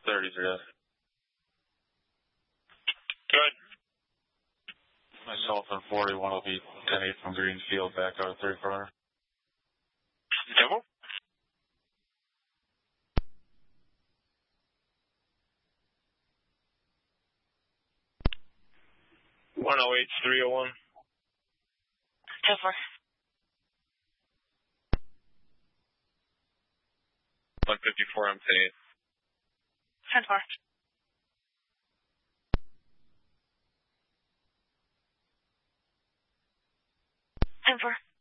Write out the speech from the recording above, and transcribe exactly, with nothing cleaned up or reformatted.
thirty-three. Good. Myself and forty-one will be ten eight from Greenfield back out of three corner. Double. one oh eight, three oh one. ten four. one fifty-four, I'm ten eight. ten four. ten four.